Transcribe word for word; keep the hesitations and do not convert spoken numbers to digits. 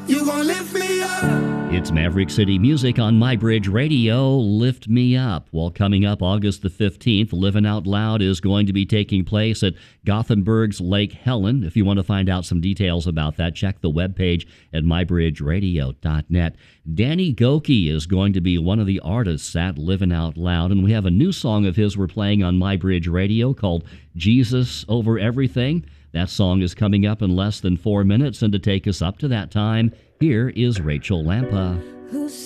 You gon' lift me up. It's Maverick City Music on MyBridge Radio. Lift Me Up. Well, coming up August the fifteenth, Living Out Loud is going to be taking place at Gothenburg's Lake Helen. If you want to find out some details about that, check the webpage at my bridge radio dot net. Danny Gokey is going to be one of the artists at Living Out Loud, and we have a new song of his we're playing on MyBridge Radio called Jesus Over Everything. That song is coming up in less than four minutes, and to take us up to that time, here is Rachel Lampa.